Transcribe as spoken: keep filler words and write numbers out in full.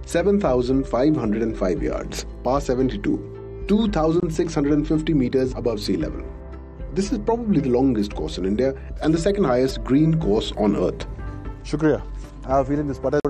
seven thousand five hundred five yards, par seventy-two, two thousand six hundred fifty meters above sea level. This is probably the longest course in India and the second highest green course on earth. Shukriya. I have a feeling this putt